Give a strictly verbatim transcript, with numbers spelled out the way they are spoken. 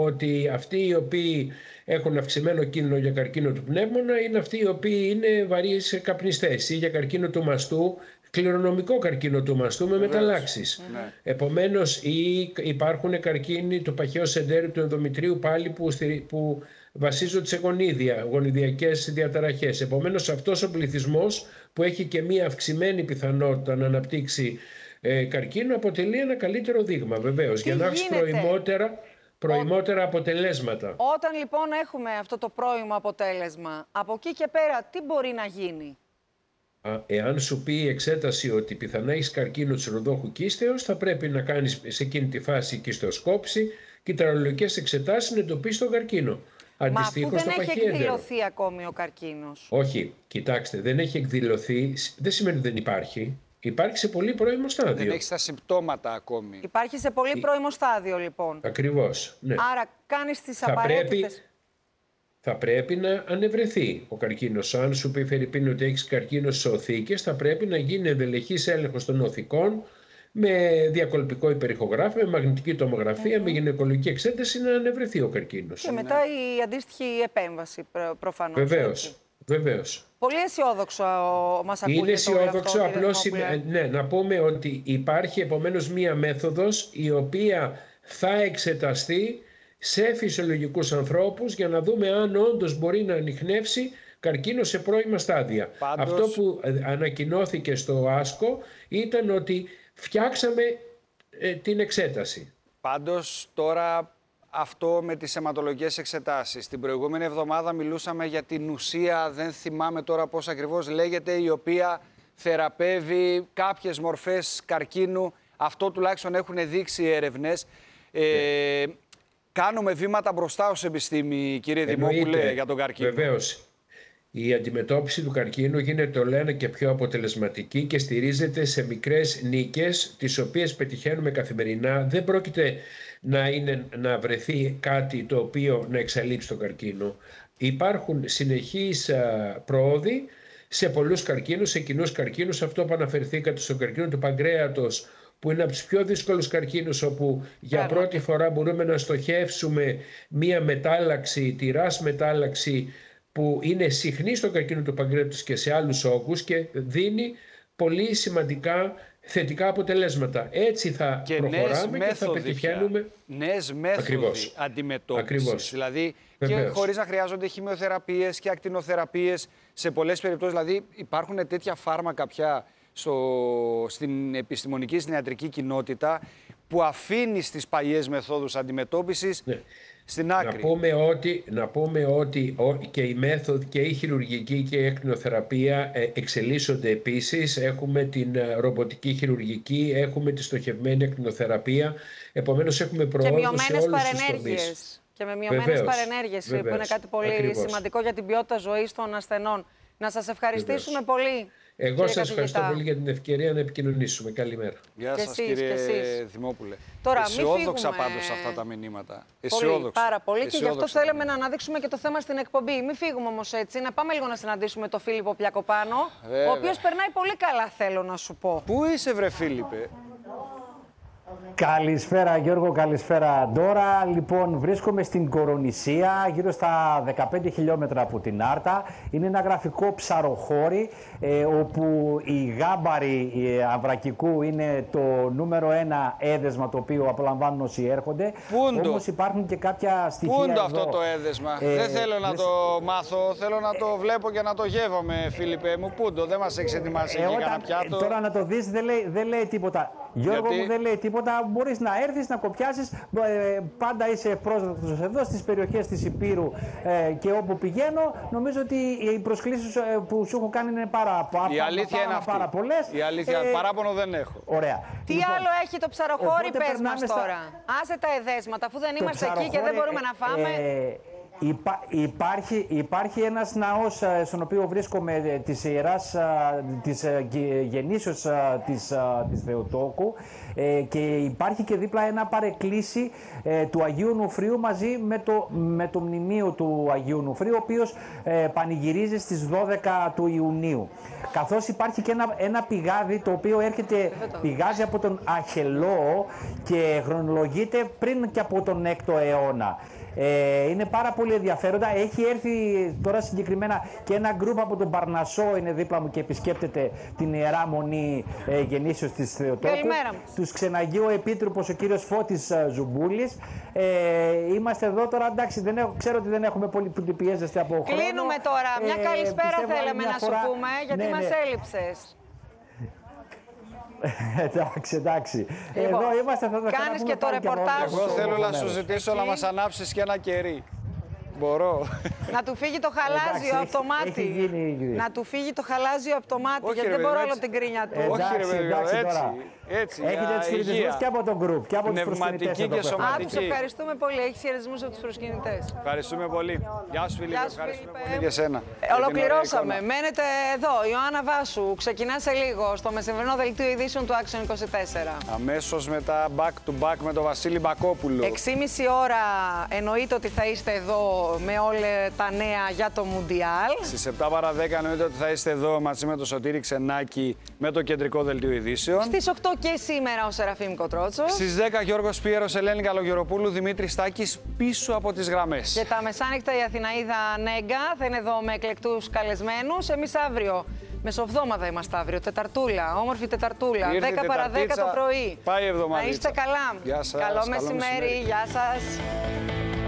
ότι αυτοί οι οποίοι έχουν αυξημένο κίνδυνο για καρκίνο του πνεύμονα είναι αυτοί οι οποίοι είναι βαρύς καπνιστές ή για καρκίνο του μαστού, κληρονομικό καρκίνο του μαστού με μεταλλάξεις. Ναι. Επομένως, ή υπάρχουν καρκίνοι του παχαίου σεντέρου του ενδομητρίου πάλι που, που βασίζονται σε γονίδια, γονιδιακές διαταραχές. Επομένως, αυτός ο πληθυσμός που έχει και μία αυξημένη πιθανότητα να αναπτύξει ε, καρκίνο αποτελεί ένα καλύτερο δείγμα, βεβαίως, για να έχει προημότερα, προημότερα αποτελέσματα. Όταν λοιπόν έχουμε αυτό το πρώιμο αποτέλεσμα, από εκεί και πέρα τι μπορεί να γίνει? Εάν σου πει η εξέταση ότι πιθανά έχεις καρκίνο της ροδόχου κίστεως, θα πρέπει να κάνεις σε εκείνη τη φάση κιστεοσκόπηση και ταραλογικές εξετάσεις να εντοπίσεις τον καρκίνο. Μα αφού δεν έχει εκδηλωθεί ακόμη ο καρκίνος. Όχι, κοιτάξτε, δεν έχει εκδηλωθεί, δεν σημαίνει ότι δεν υπάρχει. Υπάρχει σε πολύ πρώιμο στάδιο. Δεν έχει τα συμπτώματα ακόμη. Υπάρχει σε πολύ πρώιμο στάδιο, λοιπόν. Ακριβώς, ναι. Άρα κάνεις τις απαραίτητες... Θα πρέπει να ανεβρεθεί ο καρκίνος. Αν σου πει Φερρυπίν ότι έχεις καρκίνο στις οθήκες, θα πρέπει να γίνει ενδελεχής έλεγχος των οθικών με διακολπικό υπερηχογράφημα, με μαγνητική τομογραφία, mm-hmm. με γυναικολογική εξέταση να ανεβρεθεί ο καρκίνος. Και μετά η αντίστοιχη επέμβαση προφανώς. Βεβαίως. Βεβαίως. Πολύ αισιόδοξο μας ακούγεται. Είναι αισιόδοξο, απλώς ναι, να πούμε ότι υπάρχει επομένως μία μέθοδος η οποία θα εξεταστεί σε φυσιολογικούς ανθρώπους για να δούμε αν όντως μπορεί να ανιχνεύσει καρκίνο σε πρώιμα στάδια. Πάντως... Αυτό που ανακοινώθηκε στο ΆΣΚΟ ήταν ότι φτιάξαμε ε, την εξέταση. Πάντως τώρα αυτό με τις αιματολογικές εξετάσεις. Την προηγούμενη εβδομάδα μιλούσαμε για την ουσία, δεν θυμάμαι τώρα πώς ακριβώς λέγεται, η οποία θεραπεύει κάποιες μορφές καρκίνου. Αυτό τουλάχιστον έχουν δείξει οι έρευνες. Ε, ναι. Κάνουμε βήματα μπροστά ως επιστήμη, κύριε Δημόπουλε, για τον καρκίνο. Βεβαίως. Η αντιμετώπιση του καρκίνου γίνεται όλο ένα και πιο αποτελεσματική και στηρίζεται σε μικρές νίκες, τις οποίες πετυχαίνουμε καθημερινά. Δεν πρόκειται να, είναι, να βρεθεί κάτι το οποίο να εξαλείψει τον καρκίνο. Υπάρχουν συνεχείς πρόοδοι σε πολλούς καρκίνους, σε κοινούς καρκίνους. Αυτό που αναφερθήκατε στον καρκίνο του παγκρέατος, που είναι από τους πιο δύσκολους καρκίνους, όπου για πρώτη φορά μπορούμε να στοχεύσουμε μία μετάλλαξη, τη ρας μετάλλαξη, που είναι συχνή στον καρκίνο του παγκρέατος και σε άλλους όγκους και δίνει πολύ σημαντικά θετικά αποτελέσματα. Έτσι θα και προχωράμε και θα πετυχαίνουμε νέες μέθοδοι αντιμετώπισης. Δηλαδή Βεβαίως. Και χωρίς να χρειάζονται χημειοθεραπείες και ακτινοθεραπείες σε πολλές περιπτώσεις. Δηλαδή υπάρχουν τέτοια φάρμακα πια στο, στην επιστημονική, στην ιατρική κοινότητα που αφήνει στις παλιές μεθόδους αντιμετώπισης ναι. στην άκρη. Να πούμε ότι, να πούμε ότι και η μέθοδοι και η χειρουργική και η ακτινοθεραπεία εξελίσσονται επίσης. Έχουμε την ρομποτική χειρουργική, έχουμε τη στοχευμένη ακτινοθεραπεία. Επομένως έχουμε προόδους σε όλους τους τομείς. Και με μειωμένες παρενέργειες, που είναι κάτι πολύ Ακριβώς. σημαντικό για την ποιότητα ζωής των ασθενών. Να σας ευχαριστήσουμε Βεβαίως. πολύ. Εγώ σας ευχαριστώ πολύ για την ευκαιρία να επικοινωνήσουμε. Καλημέρα. Γεια σας, εσείς, κύριε Δημόπουλε. Τώρα, αισιόδοξα πάντως αυτά τα μηνύματα. Πολύ, πάρα πολύ. Και γι' αυτό θέλαμε να αναδείξουμε και το θέμα στην εκπομπή. Μην φύγουμε όμως έτσι. Να πάμε λίγο να συναντήσουμε τον Φίλιππο Πλιακοπάνο, ο οποίος περνάει πολύ καλά, θέλω να σου πω. Πού είσαι, βρε Φίλιππε? Καλησπέρα Γιώργο, καλησπέρα Ντόρα. Λοιπόν, βρίσκομαι στην Κορονησία, γύρω στα δεκαπέντε χιλιόμετρα από την Άρτα. Είναι ένα γραφικό ψαροχώρι, ε, όπου η γάμπαρη ε, Αβρακικού είναι το νούμερο ένα έδεσμα το οποίο απολαμβάνουν όσοι έρχονται. Πούντο. Όμως υπάρχουν και κάποια στοιχεία Πούντο εδώ. αυτό το έδεσμα. Ε, δεν θέλω να δες... το μάθω, θέλω να το βλέπω και να το γεύομαι, Φίλιππε μου. Πούντο, δεν μας έχεις ετοιμάσει ε, εκεί κανένα πιάτο. Τώρα να το δεις δεν λέει, δεν λέει τίποτα. Γιώργο Γιατί... μου, δεν λέει τίποτα. Μπορείς να έρθεις, να κοπιάσεις. Ε, πάντα είσαι πρόσδεκτος εδώ στις περιοχές της Υπήρου ε, και όπου πηγαίνω. Νομίζω ότι οι προσκλήσεις ε, που σου έχω κάνει είναι πάρα, πάρα, η αλήθεια πάρα, είναι πάρα πολλές. Η αλήθεια, ε, παράπονο δεν έχω. Ωραία. Τι λοιπόν, άλλο έχει το ψαροχώρι, πες μας στα... τώρα. Άσε τα εδέσματα, αφού δεν είμαστε εκεί και δεν μπορούμε να φάμε. Ε, Υπά, υπάρχει, υπάρχει ένας ναός στον οποίο βρίσκομαι της Ιεράς της Γεννήσεως της, της Θεοτόκου ε, και υπάρχει και δίπλα ένα παρεκκλήσι ε, του Αγίου Νουφρίου μαζί με το, με το μνημείο του Αγίου Νουφρίου, ο οποίος ε, πανηγυρίζει στις δώδεκα του Ιουνίου. Καθώς υπάρχει και ένα, ένα πηγάδι το οποίο έρχεται, πηγάζει από τον Αχελό και χρονολογείται πριν και από τον έκτο αιώνα. Ε, είναι πάρα πολύ ενδιαφέροντα. Έχει έρθει τώρα συγκεκριμένα και ένα γκρουπ από τον Παρνασσό, είναι δίπλα μου και επισκέπτεται την Ιερά Μονή ε, Γεννήσεως της Θεοτόκου. Καλημέρα. Τους ξεναγεί ο Επίτροπος, ο κύριος Φώτης Ζουμπούλης. Ε, είμαστε εδώ τώρα, εντάξει, δεν έχω, ξέρω ότι δεν έχουμε πολύ που πιέζεστε από χρόνο. Κλείνουμε τώρα. Μια ε, καλησπέρα θέλαμε να φορά... σου πούμε, γιατί ναι, μας ναι. έλειψες. εντάξει, εντάξει. Λοιπόν, εδώ είμαστε, θα τα κάνεις και το ρεπορτάζ. Εγώ θέλω να σου ζητήσω να μας ανάψεις και ένα κερί. Μπορώ. Να του φύγει το χαλάζιο από το μάτι. Να του φύγει το χαλάζιο από το μάτι, Όχι, γιατί ρε, δεν μπορώ έτσι. άλλο την κρίνια του. Όχι, ρε Εντάξει, παιδί, εντάξει, έτσι, τώρα. έτσι. Έχετε τους χαιρετισμούς και από τον γκρουπ και από τους προσκυνητές Πνευματική Α, και τους σωματική. ευχαριστούμε πολύ. Έχεις χαιρετισμούς από τους προσκυνητές. Ευχαριστούμε πολύ. Γεια σου, Φίλιππε. Γεια σου, Ευχαριστούμε Φίλιππε. πολύ και εσένα. Ε, για την Ολοκληρώσαμε. ωραία εικόνα. Μένετε εδώ. Ιωάννα Βάσου. Ξεκινά σε λίγο στο μεσημερινό δελτίο ειδήσεων του Action είκοσι τέσσερα. Αμέσως μετά back to back με τον Βασίλη Μπακόπουλο. έξι και μισή ώρα εννοείται ότι θα είστε εδώ με όλα τα νέα για το Μουντιάλ. Στις επτά παρά δέκα εννοείται ότι θα είστε εδώ μαζί με τον Σωτήρη Ξενάκη με το κεντρικό δελτίο ειδήσεων. Στις οκτώ και σήμερα ο Σεραφείμ Κοτρότσος. Στις δέκα Γιώργος Πιέρος, Ελένη Καλογεροπούλου, Δημήτρης Στάκης πίσω από τις γραμμές. Και τα μεσάνυχτα η Αθηναίδα Νέγκα θα είναι εδώ με εκλεκτούς καλεσμένους. Εμείς αύριο, μεσοβδόμαδα είμαστε αύριο, Τεταρτούλα, όμορφη Τεταρτούλα, Ήρθε η δέκα παρά δέκα το Τεταρτίτσα, πρωί. πάει η εβδομαδίτσα. Να είστε καλά. Γεια σας, Καλό καλό μεσημέρι, μεσημέρι. γεια σας.